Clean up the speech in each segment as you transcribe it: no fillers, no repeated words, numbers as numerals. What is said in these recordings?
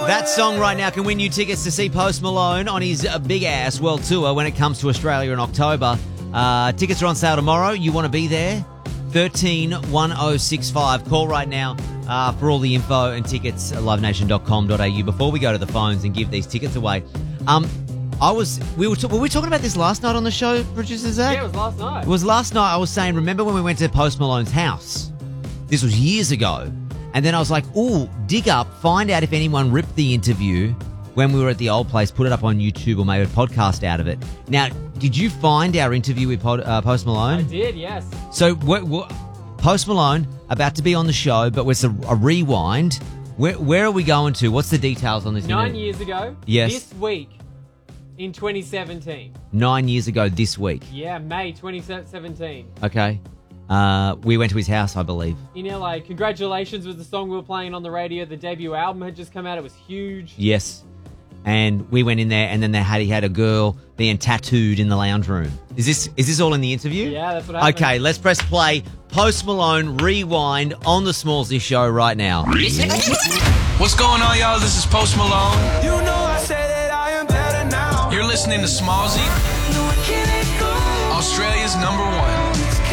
That song right now can win you tickets to see Post Malone on his big ass world tour when it comes to Australia in October. Tickets are on sale tomorrow. You want to be there? 131065. Call right now for all the info and tickets at livenation.com.au before we go to the phones and give these tickets away. Were we talking about this last night on the show, producer Zach? Yeah, it was last night. It was last night. I was saying, remember when we went to Post Malone's house? This was years ago. And then I was like, ooh, dig up, find out if anyone ripped the interview when we were at the old place, put it up on YouTube or made a podcast out of it. Now, did you find our interview with Post Malone? I did, yes. So Post Malone, about to be on the show, but it's a rewind. Where are we going to? What's the details on this? 9 years ago. Yes. This week in 2017. 9 years ago this week. Yeah, May 2017. Okay. We went to his house, I believe. In LA. Congratulations was the song we were playing on the radio. The debut album had just come out. It was huge. Yes. And we went in there, and then he had a girl being tattooed in the lounge room. Is this all in the interview? Yeah, that's what happened. Okay, let's press play. Post Malone Rewind on the Smallsy Show right now. What's going on, y'all? This is Post Malone. You know I say that I am better now. You're listening to Smallsy, Australia's #1.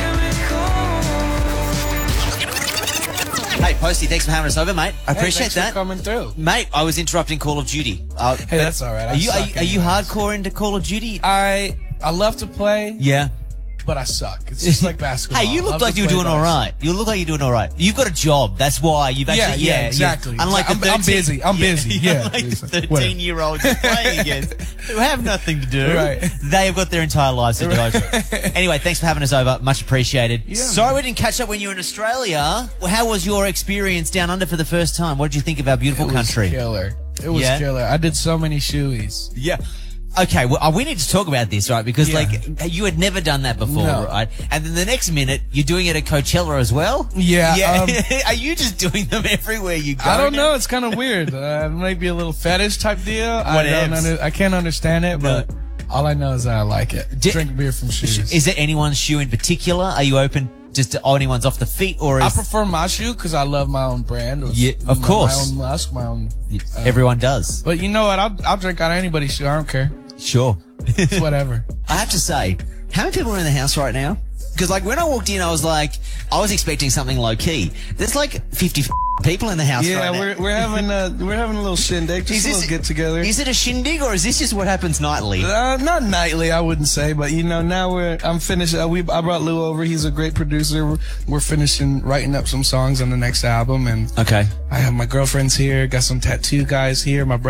Hey, Posty, thanks for having us over, mate. I appreciate thanks that. for coming through. Mate, I was interrupting Call of Duty. Hey, that's all right. Are you hardcore into Call of Duty? I love to play, Yeah. but I suck. It's just like basketball. Hey, you look Love like to you're play, doing but I all suck. right. You look like you're doing all right. You've got a job. That's why you've actually... Yeah, exactly. Unlike the I'm busy. I'm busy. Yeah. Unlike the 13-year-olds you're playing against who have nothing to do. Right. They have got their entire lives to go through. Anyway, thanks for having us over. Much appreciated. Yeah, Sorry man. we didn't catch up when you were in Australia. Well, how was your experience down under for the first time? What did you think of our beautiful country? Killer. It was Yeah? killer. I did so many shoeys. Yeah. Okay, well, we need to talk about this, right? Because, Yeah. you had never done that before, No. right? And then the next minute, you're doing it at Coachella as well? Yeah. Are you just doing them everywhere you go? I don't now? know. It's kind of weird. It might be a little fetish type deal. Whatevs. I can't understand it, but all I know is that I like it. Drink beer from shoes. Is there anyone's shoe in particular? Are you open just to anyone's off the feet, or I is prefer my shoe because I love my own brand. Yeah, of course. My own Musk, my own. everyone does? But you know what? I'll drink out of anybody's shoe. I don't care. Sure. It's whatever. I have to say, how many people are in the house right now? Because when I walked in, I was expecting something low key. There's 50 people in the house right now. we're having a little shindig, just a little get together. Is it a shindig, or is this just what happens nightly? Not nightly, I wouldn't say, but now I'm finished. I brought Lou over. He's a great producer. We're finishing writing up some songs on the next album, and Okay. I have my girlfriends here. Got some tattoo guys here. My brother.